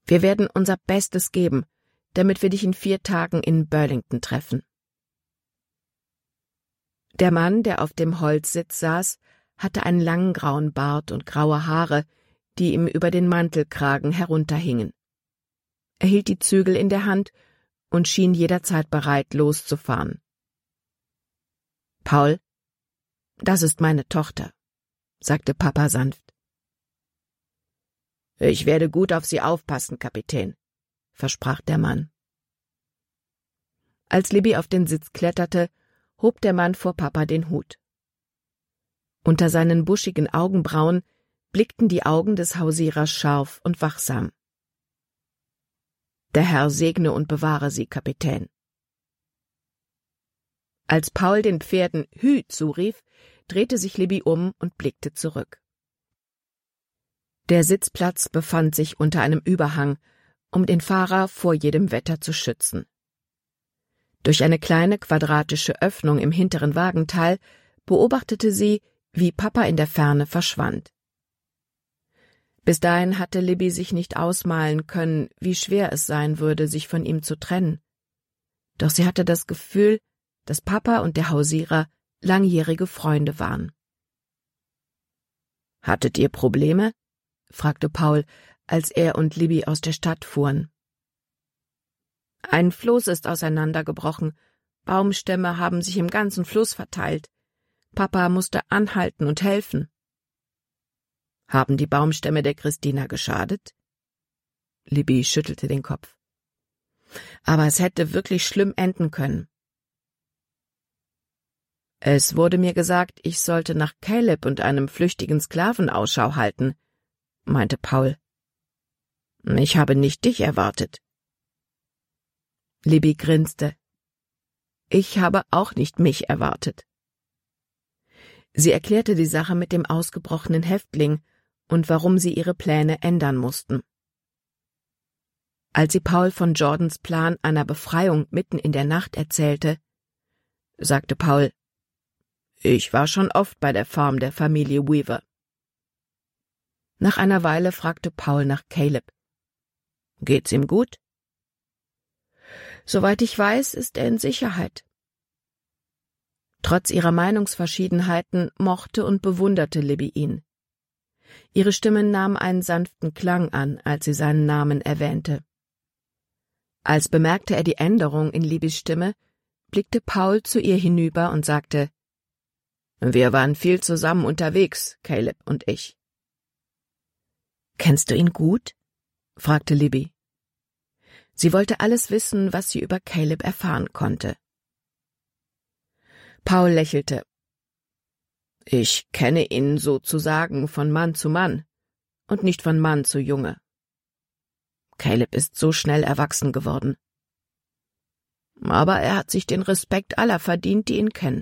Wir werden unser Bestes geben, damit wir dich in 4 Tagen in Burlington treffen. Der Mann, der auf dem Holzsitz saß, hatte einen langen grauen Bart und graue Haare, die ihm über den Mantelkragen herunterhingen. Er hielt die Zügel in der Hand und schien jederzeit bereit, loszufahren. »Paul, das ist meine Tochter«, sagte Papa sanft. »Ich werde gut auf Sie aufpassen, Kapitän«, versprach der Mann. Als Libby auf den Sitz kletterte, hob der Mann vor Papa den Hut. Unter seinen buschigen Augenbrauen blickten die Augen des Hausierers scharf und wachsam. »Der Herr segne und bewahre Sie, Kapitän.« Als Paul den Pferden »Hü« zurief, drehte sich Libby um und blickte zurück. Der Sitzplatz befand sich unter einem Überhang, um den Fahrer vor jedem Wetter zu schützen. Durch eine kleine quadratische Öffnung im hinteren Wagenteil beobachtete sie, wie Papa in der Ferne verschwand. Bis dahin hatte Libby sich nicht ausmalen können, wie schwer es sein würde, sich von ihm zu trennen. Doch sie hatte das Gefühl, dass Papa und der Hausierer langjährige Freunde waren. »Hattet ihr Probleme?« fragte Paul, als er und Libby aus der Stadt fuhren. »Ein Floß ist auseinandergebrochen. Baumstämme haben sich im ganzen Fluss verteilt. Papa musste anhalten und helfen.« »Haben die Baumstämme der Christina geschadet?« Libby schüttelte den Kopf. »Aber es hätte wirklich schlimm enden können.« »Es wurde mir gesagt, ich sollte nach Caleb und einem flüchtigen Sklaven Ausschau halten«, meinte Paul. »Ich habe nicht dich erwartet.« Libby grinste. »Ich habe auch nicht mich erwartet.« Sie erklärte die Sache mit dem ausgebrochenen Häftling und warum sie ihre Pläne ändern mussten. Als sie Paul von Jordans Plan einer Befreiung mitten in der Nacht erzählte, sagte Paul, »Ich war schon oft bei der Farm der Familie Weaver.« Nach einer Weile fragte Paul nach Caleb. »Geht's ihm gut?« »Soweit ich weiß, ist er in Sicherheit.« Trotz ihrer Meinungsverschiedenheiten mochte und bewunderte Libby ihn. Ihre Stimme nahm einen sanften Klang an, als sie seinen Namen erwähnte. Als bemerkte er die Änderung in Libbys Stimme, blickte Paul zu ihr hinüber und sagte, »Wir waren viel zusammen unterwegs, Caleb und ich.« »Kennst du ihn gut?« fragte Libby. Sie wollte alles wissen, was sie über Caleb erfahren konnte. Paul lächelte. »Ich kenne ihn sozusagen von Mann zu Mann und nicht von Mann zu Junge. Caleb ist so schnell erwachsen geworden. Aber er hat sich den Respekt aller verdient, die ihn kennen.«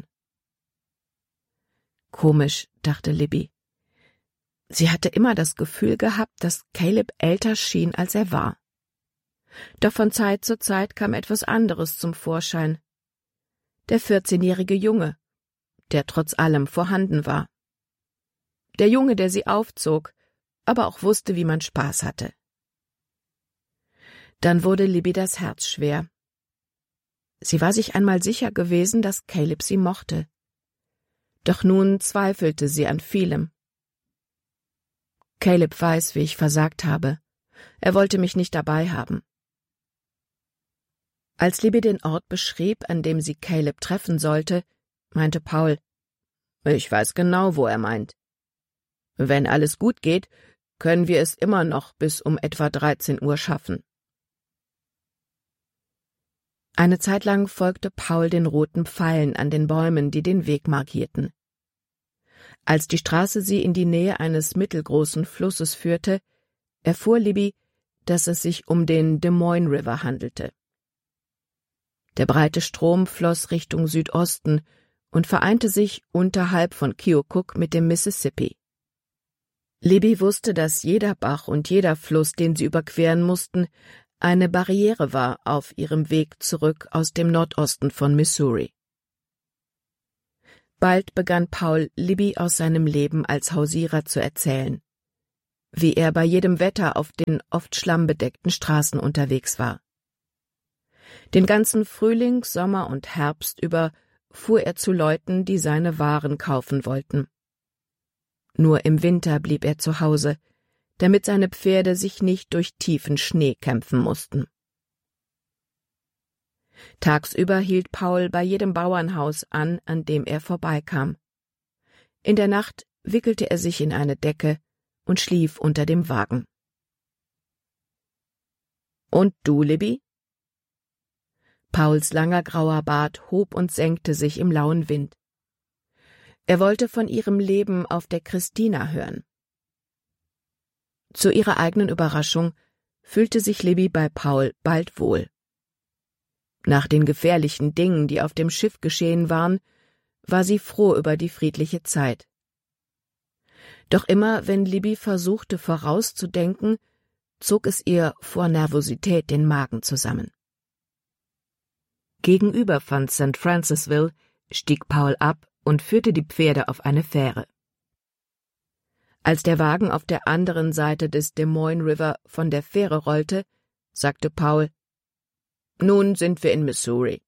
Komisch, dachte Libby. Sie hatte immer das Gefühl gehabt, dass Caleb älter schien, als er war. Doch von Zeit zu Zeit kam etwas anderes zum Vorschein. Der 14-jährige Junge, der trotz allem vorhanden war. Der Junge, der sie aufzog, aber auch wusste, wie man Spaß hatte. Dann wurde Libby das Herz schwer. Sie war sich einmal sicher gewesen, dass Caleb sie mochte. Doch nun zweifelte sie an vielem. Caleb weiß, wie ich versagt habe. Er wollte mich nicht dabei haben. Als Libby den Ort beschrieb, an dem sie Caleb treffen sollte, meinte Paul, »Ich weiß genau, wo er meint. Wenn alles gut geht, können wir es immer noch bis um etwa 13 Uhr schaffen.« Eine Zeit lang folgte Paul den roten Pfeilen an den Bäumen, die den Weg markierten. Als die Straße sie in die Nähe eines mittelgroßen Flusses führte, erfuhr Libby, dass es sich um den Des Moines River handelte. Der breite Strom floss Richtung Südosten und vereinte sich unterhalb von Keokuk mit dem Mississippi. Libby wusste, dass jeder Bach und jeder Fluss, den sie überqueren mussten, eine Barriere war auf ihrem Weg zurück aus dem Nordosten von Missouri. Bald begann Paul, Libby aus seinem Leben als Hausierer zu erzählen. wie er bei jedem Wetter auf den oft schlammbedeckten Straßen unterwegs war. Den ganzen Frühling, Sommer und Herbst über fuhr er zu Leuten, die seine Waren kaufen wollten. Nur im Winter blieb er zu Hause, damit seine Pferde sich nicht durch tiefen Schnee kämpfen mussten. Tagsüber hielt Paul bei jedem Bauernhaus an dem er vorbeikam. In der Nacht wickelte er sich in eine Decke und schlief unter dem Wagen. »Und du, Libby?« Pauls langer grauer Bart hob und senkte sich im lauen Wind. Er wollte von ihrem Leben auf der Christina hören. Zu ihrer eigenen Überraschung fühlte sich Libby bei Paul bald wohl. Nach den gefährlichen Dingen, die auf dem Schiff geschehen waren, war sie froh über die friedliche Zeit. Doch immer, wenn Libby versuchte vorauszudenken, zog es ihr vor Nervosität den Magen zusammen. Gegenüber von St. Francisville stieg Paul ab und führte die Pferde auf eine Fähre. Als der Wagen auf der anderen Seite des Des Moines River von der Fähre rollte, sagte Paul: »Nun sind wir in Missouri.«